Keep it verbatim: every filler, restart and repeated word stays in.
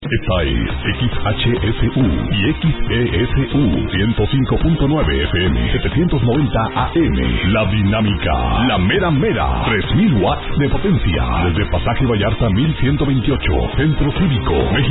Esta es X H S U y X E S U ciento cinco punto nueve F M, setecientos noventa A M. La Dinámica, la mera mera, tres mil watts de potencia. Desde Pasaje Vallarta mil ciento veintiocho, Centro Cívico, México.